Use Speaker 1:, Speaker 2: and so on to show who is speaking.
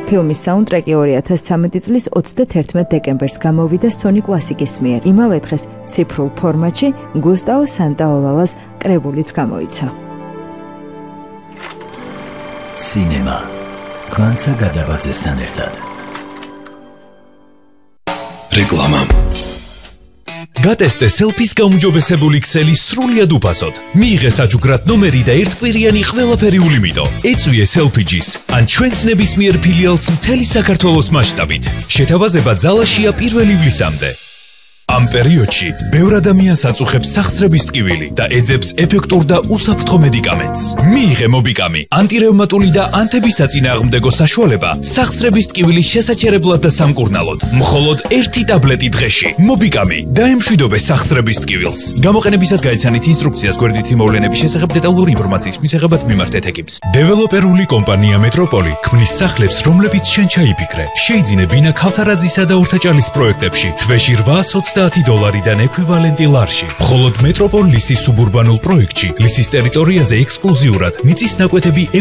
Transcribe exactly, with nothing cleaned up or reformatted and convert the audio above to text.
Speaker 1: ფილმის საუნდტრეკი ორი ათას ცხრამეტი წლის ოცდათერთმეტ დეკემბერს გამოვიდა Sony Classic-ის მიერ. იმავე დღეს ციფრულ ფორმატში გუსტავო სანტაოლალას კრებულიც გამოიცა.
Speaker 2: სინემა განცა გადაბაძესთან ერთად. რეკლამა. გატესტე სელფის გაუმჯობესებული ქსელი სრულიად უფასოდ. მიიღე საჩუქრად ნომერი და ერთკვირიანი ყველაფერი ულიმიტო. ეწვიე სელფიჯის ან ჩვენს ნებისმიერ ფილიალს მთელი საქართველოს მასშტაბით. შეთავაზება ძალაშია პირველ ივლისამდე. ამ პერიოდში ბევრ ადამიანს აწუხებს სახსრების ტკივილი და ეძებს ეფექტურ და უსაფრთხო მედიკამენტს. მიიღე მობიკამი, ანტირევმატული და ანთების საწინააღმდეგო საშუალება სახსრების ტკივილის შესაჩერებლად და სამკურნალოდ. მხოლოდ ერთი ტაბლეტი დღეში. მობიკამი დაემშვიდობე სახსრების ტკივილს. გამოყენებისას გაიცანით ინსტრუქციას გვერდითი მოვლენების შესახებ დეტალური ინფორმაციის მისაღებად მიმართეთ ეკიპს. დეველოპერული კომპანია მეტროპოლი ქმნის სახლებს, რომლებიც შენ ჩაიფიქრე. შეიძინე ბინა ქავთარაძისა და ორთაჭალის პროექტებში თვეში რვაას ოცდაათი დოლარიდან ექვივალენტი ლარში. მხოლოდ მეტროპოლ ლისის სუბურბანულ პროექტში ლისის ტერიტორიაზე ექსკლუზიურად მიწის ნაკვეთები